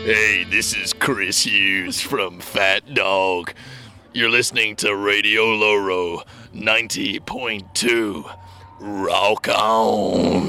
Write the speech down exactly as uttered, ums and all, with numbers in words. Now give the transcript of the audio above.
Hey, this is Chris Hughes from Fat Dog. You're listening to Radio Loro ninety point two. Rock on!